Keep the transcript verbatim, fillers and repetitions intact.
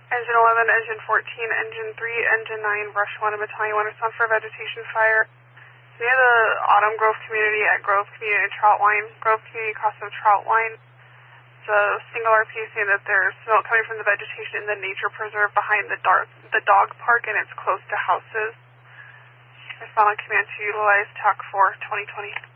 Engine eleven, Engine fourteen, Engine three, Engine nine, Brush one, and Battalion one respond for vegetation fire near the Autumn Grove community at Grove Community Trout Line. Grove Community crossing of Trout Line. It's a single R P saying that there's smoke coming from the vegetation in the nature preserve behind the, dark, the dog park, and it's close to houses. Respond on command to utilize T A C four twenty twenty.